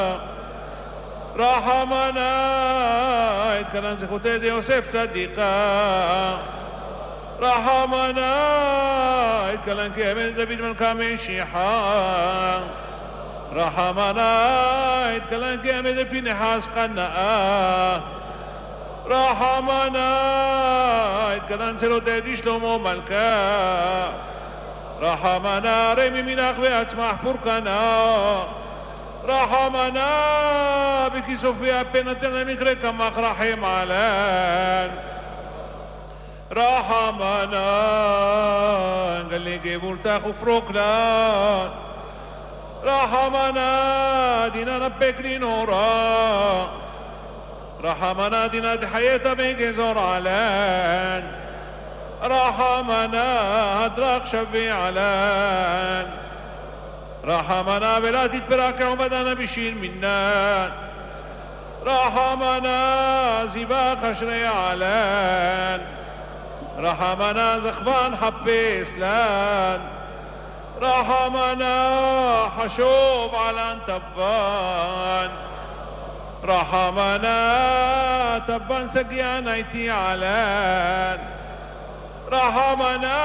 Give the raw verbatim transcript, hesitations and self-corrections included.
רחמנה התקלן זכותי דיוסף צדיקה רחמנה התקלן כי אמת דוד מלכה משיחה רחמנה התקלן כי אמת דפינחס קנאה רחמנה התקלן צלותי דשלמה מלכה רחמנה רמי מנח ועצמח פורקנה רחמנה בכיסופי הפה נתן למקרה כמך רחם עלן רחמנה גלי גבולתך ופרוקלן רחמנה דינה נפק לי נורא רחמנה דינה תחייית בגזור עלן רחמנה הדרך שבי עלן رحمنا ولا تتبرك عبدنا بشير منا رحمنا زبا خشري علان رحمنا زخبان حبي اسلان رحمنا حشوب على تبان رحمنا تبان سقيان ايتي علان رحمنا